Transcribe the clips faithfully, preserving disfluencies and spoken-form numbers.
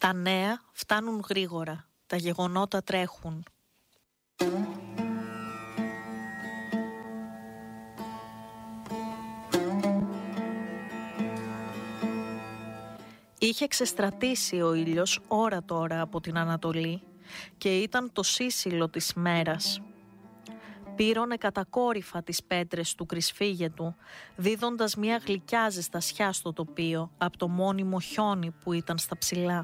Τα νέα φτάνουν γρήγορα, τα γεγονότα τρέχουν. Είχε ξεστρατήσει ο ήλιος ώρα τώρα από την Ανατολή και ήταν το σύσυλο της μέρας. Πύρωνε κατακόρυφα τις πέτρες του κρυσφύγετου, δίδοντας μια γλυκιά ζεστασιά στο τοπίο από το μόνιμο χιόνι που ήταν στα ψηλά.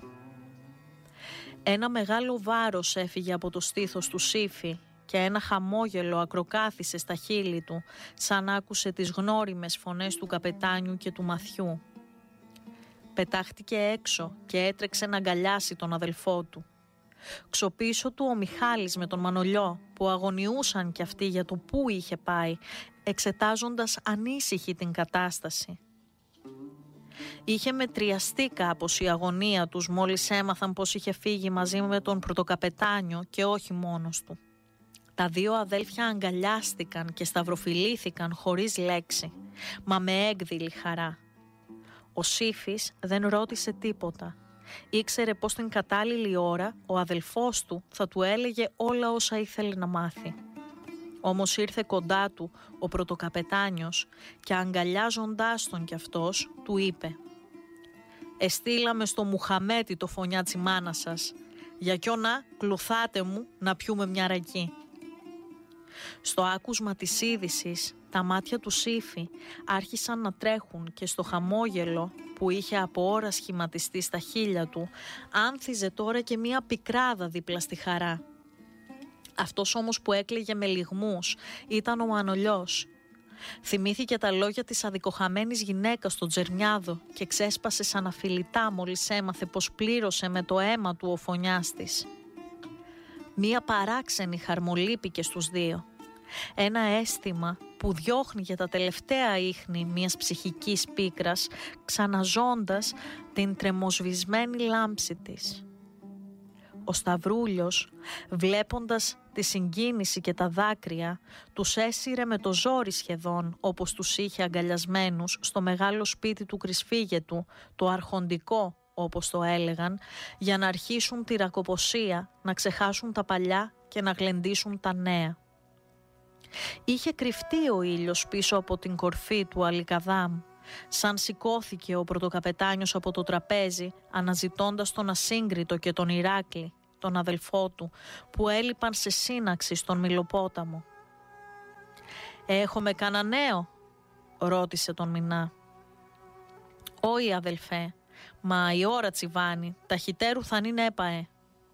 Ένα μεγάλο βάρος έφυγε από το στήθος του Σύφη και ένα χαμόγελο ακροκάθισε στα χείλη του, σαν άκουσε τις γνώριμες φωνές του καπετάνιου και του Μαθιού. Πετάχτηκε έξω και έτρεξε να αγκαλιάσει τον αδελφό του. Ξοπίσω του ο Μιχάλης με τον Μανολιό, που αγωνιούσαν κι αυτοί για το πού είχε πάει, εξετάζοντας ανήσυχη την κατάσταση. Είχε μετριαστεί κάπως η αγωνία τους μόλις έμαθαν πως είχε φύγει μαζί με τον πρωτοκαπετάνιο και όχι μόνος του. Τα δύο αδέλφια αγκαλιάστηκαν και σταυροφιλήθηκαν χωρίς λέξη, μα με έκδηλη χαρά. Ο Σύφης δεν ρώτησε τίποτα. Ήξερε πως την κατάλληλη ώρα ο αδελφός του θα του έλεγε όλα όσα ήθελε να μάθει. Όμως ήρθε κοντά του ο πρωτοκαπετάνιος και αγκαλιάζοντάς τον κι αυτός του είπε «Εστήλαμε στο Μουχαμέτη το φωνιάτσι μάνα σας, για κιό να κλουθάτε μου να πιούμε μια ρακή». Στο άκουσμα της είδησης τα μάτια του Σύφη άρχισαν να τρέχουν και στο χαμόγελο που είχε από ώρα σχηματιστεί στα χείλια του άνθιζε τώρα και μία πικράδα δίπλα στη χαρά. Αυτός όμως που έκλαιγε με λυγμούς ήταν ο Μανολιός. Θυμήθηκε τα λόγια της αδικοχαμένης γυναίκας στον Τζερμιάδο και ξέσπασε σαν αφιλητά μόλις έμαθε πως πλήρωσε με το αίμα του ο φωνιάς της. Μία παράξενη χαρμολύπηκε στους δύο. Ένα αίσθημα που διώχνει για τα τελευταία ίχνη μιας ψυχικής πίκρας, ξαναζώντας την τρεμοσβησμένη λάμψη της. Ο Σταυρούλιος, βλέποντας τη συγκίνηση και τα δάκρυα, τους έσυρε με το ζόρι σχεδόν, όπως τους είχε αγκαλιασμένους στο μεγάλο σπίτι του Κρυσφύγετου, το αρχοντικό όπως το έλεγαν, για να αρχίσουν τη ρακοποσία, να ξεχάσουν τα παλιά και να γλεντήσουν τα νέα. Είχε κρυφτεί ο ήλιος πίσω από την κορφή του Αλικαδάμ, σαν σηκώθηκε ο πρωτοκαπετάνιος από το τραπέζι, αναζητώντας τον Ασύγκριτο και τον Ηράκλη, τον αδελφό του, που έλειπαν σε σύναξη στον Μιλοπόταμο. «Έχουμε κανένα νέο?» ρώτησε τον Μινά. «Όχι αδελφέ, μα η ώρα τσιβάνει, ταχυτέρου θα είναι έπαε».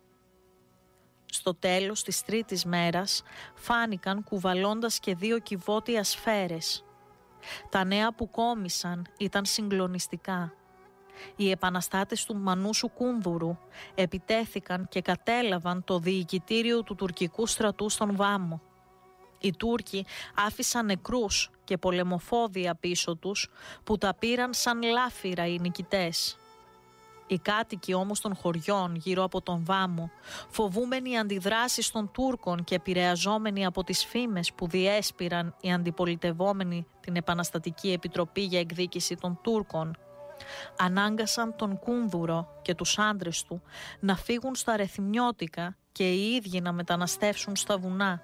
Στο τέλος της τρίτης μέρας φάνηκαν κουβαλώντας και δύο κυβότια σφαίρες. Τα νέα που κόμισαν ήταν συγκλονιστικά. Οι επαναστάτες του Μανούσου Κούνδουρου επιτέθηκαν και κατέλαβαν το διοικητήριο του τουρκικού στρατού στον Βάμο. Οι Τούρκοι άφησαν νεκρούς και πολεμοφόδια πίσω τους που τα πήραν σαν λάφυρα οι νικητές. Οι κάτοικοι όμως των χωριών γύρω από τον Βάμο, φοβούμενοι αντιδράσεις των Τούρκων και επηρεαζόμενοι από τις φήμες που διέσπηραν οι αντιπολιτευόμενοι την Επαναστατική Επιτροπή για εκδίκηση των Τούρκων, ανάγκασαν τον Κούνδουρο και τους άντρες του να φύγουν στα Ρεθυμνιώτικα και οι ίδιοι να μεταναστεύσουν στα βουνά.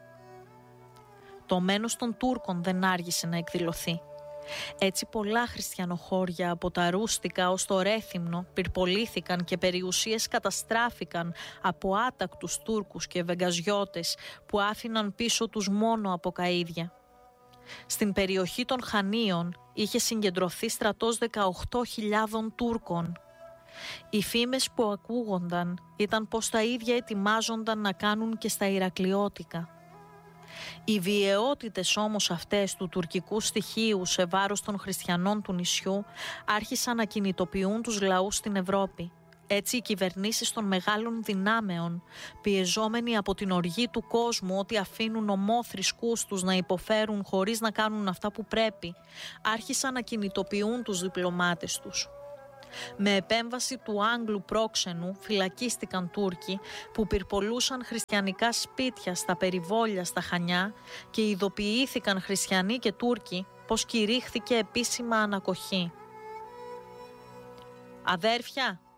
Το μένος των Τούρκων δεν άργησε να εκδηλωθεί. Έτσι πολλά χριστιανοχώρια από τα Ρούστικα ως το Ρέθυμνο πυρπολήθηκαν και περιουσίες καταστράφηκαν από άτακτους Τούρκους και βεγγαζιώτες που άφηναν πίσω τους μόνο από καΐδια. Στην περιοχή των Χανίων είχε συγκεντρωθεί στρατός δεκαοκτώ χιλιάδων Τούρκων. Οι φήμες που ακούγονταν ήταν πως τα ίδια ετοιμάζονταν να κάνουν και στα Ηρακλειώτικα. Οι βιαιότητες όμως αυτές του τουρκικού στοιχείου σε βάρος των χριστιανών του νησιού άρχισαν να κινητοποιούν τους λαούς στην Ευρώπη. Έτσι οι κυβερνήσεις των μεγάλων δυνάμεων, πιεζόμενοι από την οργή του κόσμου ότι αφήνουν ομόθρησκούς τους να υποφέρουν χωρίς να κάνουν αυτά που πρέπει, άρχισαν να κινητοποιούν τους διπλωμάτες τους. Με επέμβαση του Άγγλου πρόξενου φυλακίστηκαν Τούρκοι που πυρπολούσαν χριστιανικά σπίτια στα περιβόλια στα Χανιά και ειδοποιήθηκαν χριστιανοί και Τούρκοι πως κηρύχθηκε επίσημα ανακοχή. «Αδέρφια»,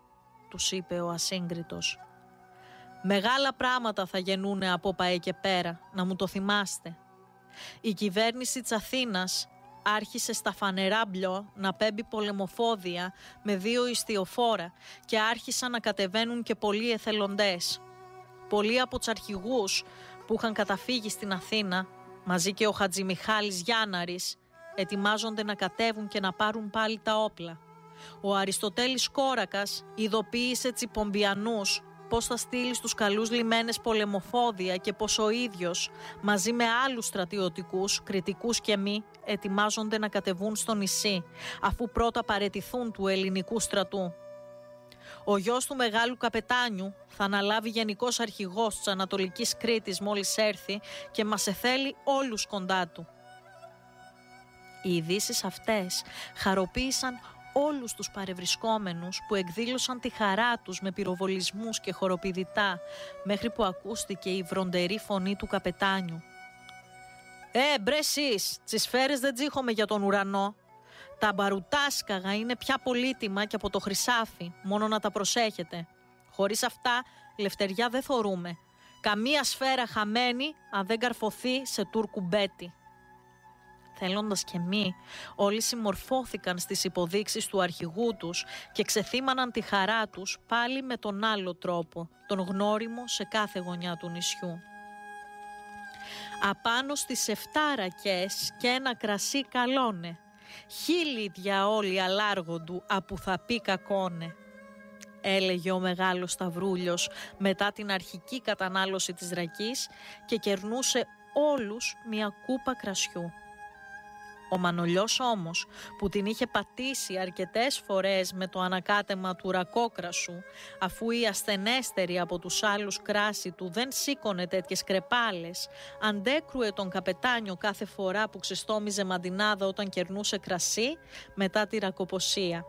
τους είπε ο ασύγκριτος. «Μεγάλα πράγματα θα γεννούνε από ΠΑΕ και πέρα, να μου το θυμάστε. Η κυβέρνηση της Αθήνας άρχισε στα φανερά μπλιό να πέμπει πολεμοφόδια με δύο ιστιοφόρα και άρχισαν να κατεβαίνουν και πολλοί εθελοντές. Πολλοί από τους αρχηγούς που είχαν καταφύγει στην Αθήνα, μαζί και ο Χατζημιχάλης Γιάνναρης, ετοιμάζονται να κατέβουν και να πάρουν πάλι τα όπλα. Ο Αριστοτέλης Κόρακας ειδοποίησε Τσιπομπιανούς πώς θα στείλει στους καλούς λιμένες πολεμοφόδια και πως ο ίδιος, μαζί με άλλους στρατιωτικούς, κριτικούς και μη, ετοιμάζονται να κατεβούν στο νησί, αφού πρώτα παραιτηθούν του ελληνικού στρατού. Ο γιος του μεγάλου καπετάνιου θα αναλάβει γενικός αρχηγός της Ανατολικής Κρήτης μόλις έρθει και μας εθέλει όλους κοντά του». Οι ειδήσεις αυτές χαροποίησαν όλους τους παρευρισκόμενους που εκδήλωσαν τη χαρά τους με πυροβολισμούς και χοροπηδητά, μέχρι που ακούστηκε η βροντερή φωνή του καπετάνιου. «Ε, μπρε εσείς, τις σφαίρες δεν τσίχομαι για τον ουρανό. Τα μπαρουτάσκαγα είναι πια πολύτιμα και από το χρυσάφι, μόνο να τα προσέχετε. Χωρίς αυτά, λευτεριά δεν θωρούμε. Καμία σφαίρα χαμένη αν δεν καρφωθεί σε Τούρκου μπέτη». Θέλοντας και μη, όλοι συμμορφώθηκαν στις υποδείξεις του αρχηγού τους και ξεθύμαναν τη χαρά τους πάλι με τον άλλο τρόπο, τον γνώριμο σε κάθε γωνιά του νησιού. Απάνω στις εφτά ρακές και ένα κρασί καλώνε, χίλιοι δια όλοι αλάργοντου απου θα πει κακώνε, έλεγε ο μεγάλος Σταυρούλιος μετά την αρχική κατανάλωση της ρακής και κερνούσε όλους μια κούπα κρασιού. Ο Μανολιός όμως, που την είχε πατήσει αρκετές φορές με το ανακάτεμα του ρακόκρασου, αφού η ασθενέστερη από τους άλλους κράση του δεν σήκωνε τέτοιες κρεπάλες, αντέκρουε τον καπετάνιο κάθε φορά που ξεστόμιζε μαντινάδα όταν κερνούσε κρασί μετά τη ρακοποσία.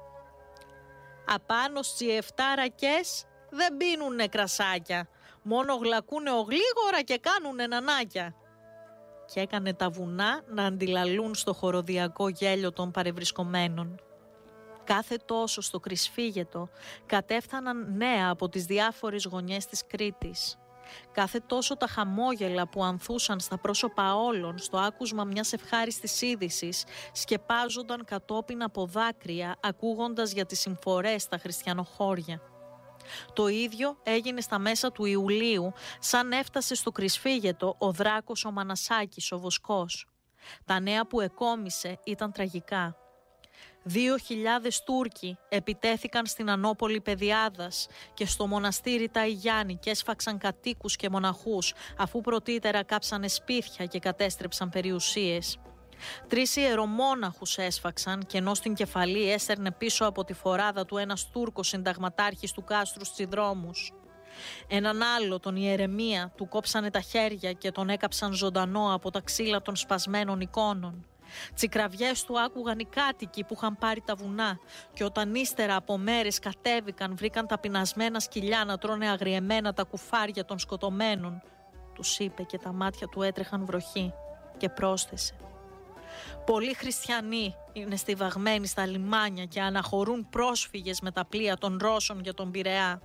«Απάνω στις εφτά ρακές δεν πίνουνε κρασάκια, μόνο γλακούνε ογλίγορα και κάνουνε νανάκια». Και έκανε τα βουνά να αντιλαλούν στο χοροδιακό γέλιο των παρευρισκομένων. Κάθε τόσο στο Κρυσφύγετο κατέφθαναν νέα από τις διάφορες γωνιές της Κρήτης. Κάθε τόσο τα χαμόγελα που ανθούσαν στα πρόσωπα όλων στο άκουσμα μιας ευχάριστης είδησης σκεπάζονταν κατόπιν από δάκρυα ακούγοντας για τις συμφορές στα χριστιανοχώρια. Το ίδιο έγινε στα μέσα του Ιουλίου, σαν έφτασε στο Κρυσφύγετο ο Δράκος ο Μανασάκης, ο Βοσκός. Τα νέα που εκόμισε ήταν τραγικά. Δύο χιλιάδες Τούρκοι επιτέθηκαν στην Ανώπολη Παιδιάδας και στο μοναστήρι Ταϊγιάννη και έσφαξαν κατοίκους και μοναχούς, αφού πρωτήτερα κάψανε σπίτια και κατέστρεψαν περιουσίες. Τρεις ιερομόναχους έσφαξαν και ενώ στην κεφαλή έστερνε πίσω από τη φοράδα του ένας Τούρκος συνταγματάρχης του κάστρου Τσιδρόμους. Έναν άλλο, τον Ιερεμία, του κόψανε τα χέρια και τον έκαψαν ζωντανό από τα ξύλα των σπασμένων εικόνων. Τσικραυγές του άκουγαν οι κάτοικοι που είχαν πάρει τα βουνά και όταν ύστερα από μέρες κατέβηκαν βρήκαν τα πεινασμένα σκυλιά να τρώνε αγριεμένα τα κουφάρια των σκοτωμένων. Τους είπε και τα μάτια του έτρεχαν βροχή και πρόσθεσε: «Πολλοί χριστιανοί είναι στιβαγμένοι στα λιμάνια και αναχωρούν πρόσφυγες με τα πλοία των Ρώσων για τον Πειραιά».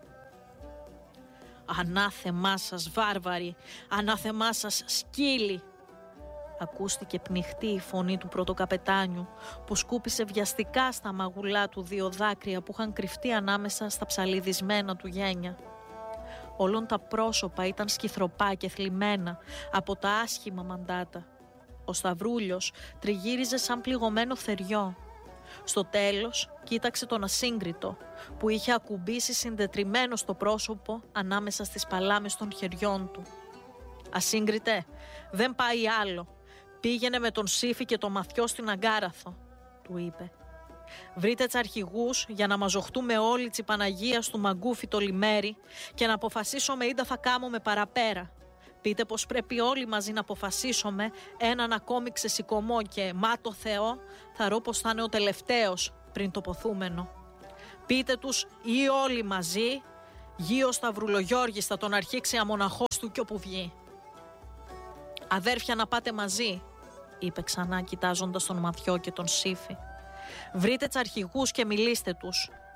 «Ανάθεμά σας βάρβαροι, ανάθεμά σας σκύλοι», ακούστηκε πνιχτή η φωνή του πρωτοκαπετάνιου που σκούπισε βιαστικά στα μαγουλά του δύο δάκρυα που είχαν κρυφτεί ανάμεσα στα ψαλιδισμένα του γένια. Όλων τα πρόσωπα ήταν σκυθροπά και θλιμμένα από τα άσχημα μαντάτα. Ο Σταυρούλιος τριγύριζε σαν πληγωμένο θεριό. Στο τέλος κοίταξε τον ασύγκριτο που είχε ακουμπήσει συντετριμμένο στο πρόσωπο ανάμεσα στις παλάμες των χεριών του. «Ασύγκριτε, δεν πάει άλλο. Πήγαινε με τον Σύφη και το Μαθιό στην Αγκάραθο», του είπε. «Βρείτε τις αρχηγούς για να μαζοχτούμε όλοι τσι Παναγίας του Μαγκούφι το λιμέρι και να αποφασίσουμε ίντα θα κάμουμε παραπέρα. Πείτε πως πρέπει όλοι μαζί να αποφασίσουμε έναν ακόμη ξεσηκωμό και μα το Θεό θα ρω πως θα είναι ο τελευταίος πριν το ποθούμενο. Πείτε τους ή όλοι μαζί, γη ο Σταυρουλογιώργης θα τον αρχίξει αμοναχός του κι όπου βγει». «Αδέρφια να πάτε μαζί», είπε ξανά κοιτάζοντας τον Μαθιό και τον Σύφη. «Βρείτε τους αρχηγούς και μιλήστε τους.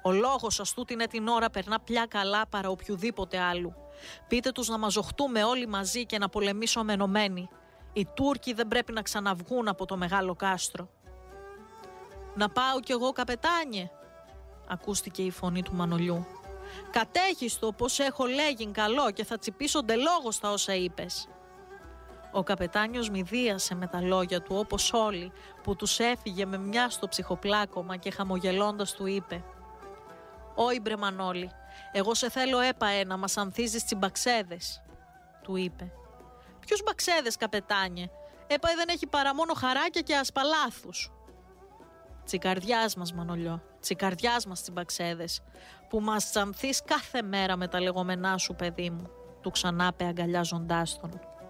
Ο λόγος σας τούτην την ώρα περνά πια καλά παρά οποιουδήποτε άλλου. Πείτε τους να μαζοχτούμε όλοι μαζί και να πολεμήσουμε ενωμένοι. Οι Τούρκοι δεν πρέπει να ξαναβγούν από το μεγάλο κάστρο. «Να πάω κι εγώ, καπετάνιε», ακούστηκε η φωνή του Μανολιού. «Κατέχεις το πως έχω λέγειν καλό και θα τσιπήσω ντελόγω στα όσα είπες». Ο καπετάνιος μηδίασε με τα λόγια του όπως όλοι, που τους έφυγε με μια στο ψυχοπλάκωμα και χαμογελώντας του είπε «Όι μπρε Μανώλη, εγώ σε θέλω έπαε να μας ανθίζεις τσιμπαξέδες», του είπε. «Ποιους μπαξέδες, καπετάνιε, έπαε δεν έχει παρά μόνο χαράκια και ασπαλάθους». «Τσικαρδιάς μας, Μανολιό, τσικαρδιάς μας τσιμπαξέδες, που μας τσανθείς κάθε μέρα με τα λεγόμενά σου, παιδί μου», του ξανάπε αγκαλιάζοντάς τον.